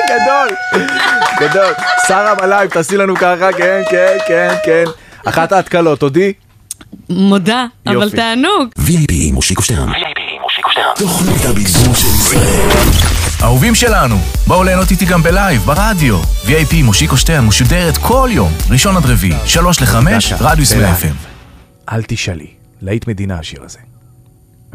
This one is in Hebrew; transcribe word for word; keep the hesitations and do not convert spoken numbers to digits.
גדול, גדול. שרה בלייב, תעשי לנו ככה, כן, כן, כן, כן. אחת ההתקלות, תודי? מודה, אבל תענוג. וי איי פי מושיקו שטרן. וי איי פי מושיקו שטרן. תוכנית הביזור של ישראל. אהובים שלנו, בואו ליהנות איתי גם בלייב, ברדיו. וי איי פי מושיקו שטרן משודרת כל יום, ראשון עד רביעי, שלוש לחמש, רדיוס מאה אף אם. אל תשאלי, להיט מדינה השיר הזה.